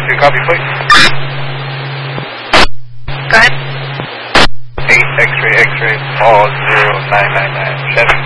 X-ray, copy, please. Go ahead. 8 X-ray, X-ray, all 0999. Chevy.